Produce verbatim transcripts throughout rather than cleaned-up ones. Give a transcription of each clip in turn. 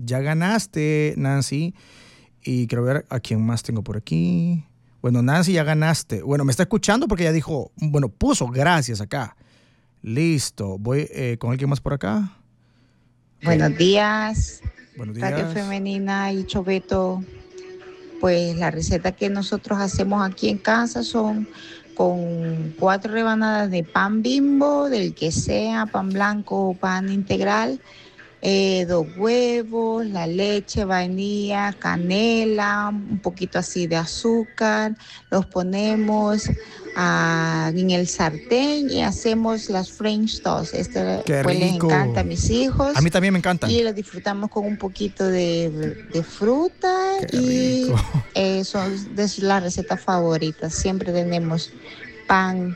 ya ganaste, Nancy. Y quiero ver a quién más tengo por aquí. Bueno, Nancy, ya ganaste. Bueno, me está escuchando porque ya dijo, bueno, puso gracias acá. Listo. Voy eh, con alguien más por acá. Buenos días, Buenos días. Radio Femenina y Choveto. Pues la receta que nosotros hacemos aquí en casa son con cuatro rebanadas de pan Bimbo, del que sea, pan blanco o pan integral, eh, dos huevos, la leche, vainilla, canela, un poquito así de azúcar. Los ponemos ah, en el sartén y hacemos las French toast. Esto Qué pues les rico. encanta a mis hijos. A mí también me encantan. Y los disfrutamos con un poquito de, de fruta. Qué y rico. eh, son de las recetas favoritas. Siempre tenemos pan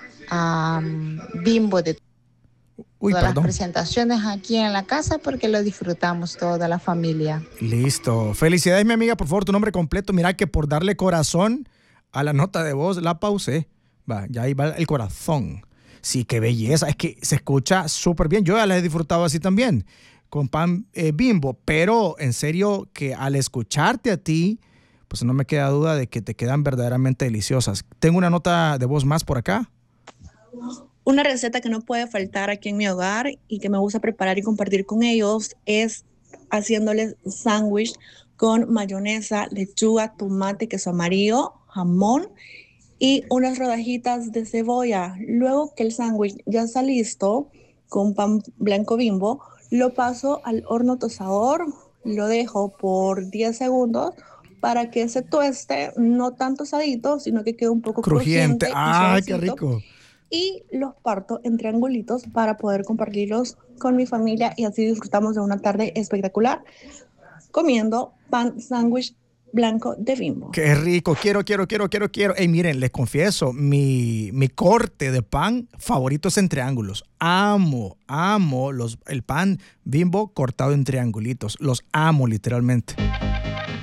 um, Bimbo de Uy, todas perdón. las presentaciones aquí en la casa porque lo disfrutamos toda la familia. Listo. Felicidades, mi amiga. Por favor, tu nombre completo. Mira que por darle corazón a la nota de voz la pausé. Va, ya ahí va el corazón. Sí, qué belleza. Es que se escucha súper bien. Yo ya la he disfrutado así también, con pan eh, Bimbo. Pero en serio que al escucharte a ti, pues no me queda duda de que te quedan verdaderamente deliciosas. Tengo una nota de voz más por acá. Una receta que no puede faltar aquí en mi hogar y que me gusta preparar y compartir con ellos es haciéndoles sándwich con mayonesa, lechuga, tomate, queso amarillo, jamón y unas rodajitas de cebolla. Luego que el sándwich ya está listo, con pan blanco Bimbo, lo paso al horno tostador, lo dejo por diez segundos para que se tueste, no tan tostadito, sino que quede un poco Crujiente. crujiente. ¡Ah, y qué rico! Y los parto en triangulitos para poder compartirlos con mi familia y así disfrutamos de una tarde espectacular comiendo pan sándwich blanco de Bimbo. ¡Qué rico! Quiero, quiero, quiero, quiero, quiero. Ey, miren, les confieso, mi, mi corte de pan favorito es en triángulos. Amo, amo los, el pan Bimbo cortado en triangulitos. Los amo literalmente.